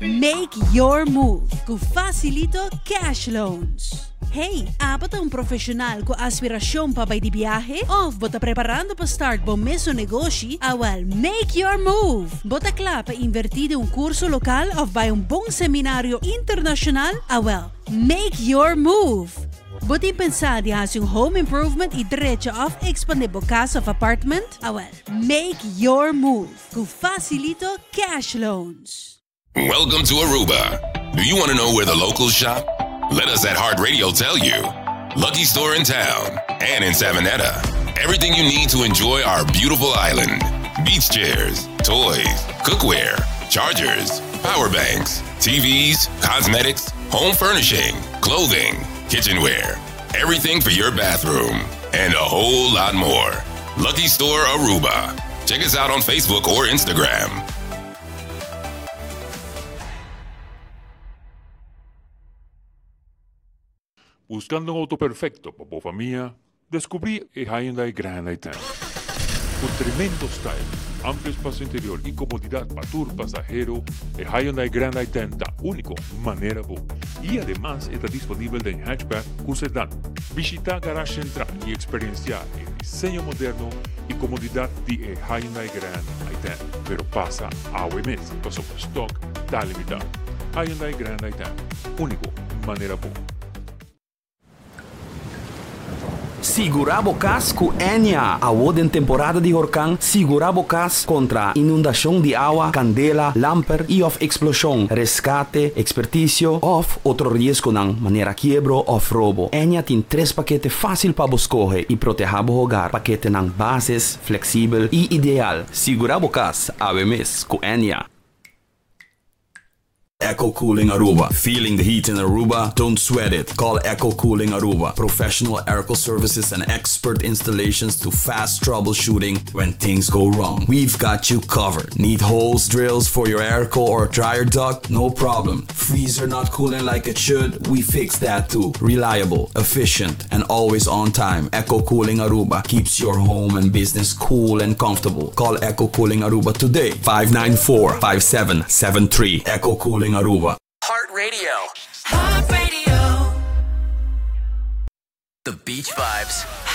Make your move com Facilito Cash Loans. Hey, apat ang profesional com aspirasyon pa bay di biyahe? Of bota preparando pa start bom meso negosyo? Awal, make your move! Bota kla pa invertir un curso lokal of bay un bong seminaryo internasyonal? Awal, make your move! Bota pensar di has yung home improvement i diretso of expandable casa of apartment? Awal, make your move com Facilito Cash Loans. Welcome to Aruba. Do you want to know where the locals shop? Let us at Heart Radio tell you. Lucky Store in town and in Savanetta. Everything you need to enjoy our beautiful island. Beach chairs, toys, cookware, chargers, power banks, TVs, cosmetics, home furnishing, clothing, kitchenware, everything for your bathroom, and a whole lot more. Lucky Store Aruba. Check us out on Facebook or Instagram. Buscando un auto perfecto para tu familia, descubrí el Hyundai Grand i10. Con tremendo style, amplio espacio interior y comodidad para tu pasajero, el Hyundai Grand i10 da único manera bu. Y además está disponible en hatchback con sedán. Visita Garage Central y experienciar el diseño moderno y comodidad de el Hyundai Grand i10. Pero pasa a mes, pasó por stock, está limitado. Hyundai Grand i10, único manera bu. Sigurabo Cas com Enya. Award em temporada de huracão, Sigurabo Cas contra inundação de água, candela, lamper e of explosão, rescate, expertício of outro risco na maneira quebro of roubo. Enya tem 3 paquetes fácil para escolher e proteger o hogar. Paquete ng bases, flexível e ideal. Sigurabo Cas, AWMS com Enya. Echo Cooling Aruba. Feeling the heat in Aruba? Don't sweat it. Call Echo Cooling Aruba. Professional airco services and expert installations to fast troubleshooting when things go wrong. We've got you covered. Need holes, drills for your airco or dryer duct? No problem. Freezer not cooling like it should? We fix that too. Reliable, efficient, and always on time. Echo Cooling Aruba keeps your home and business cool and comfortable. Call Echo Cooling Aruba today. 594-5773. Echo Cooling Aruba. Heart Radio. Heart Radio. The Beach Vibes.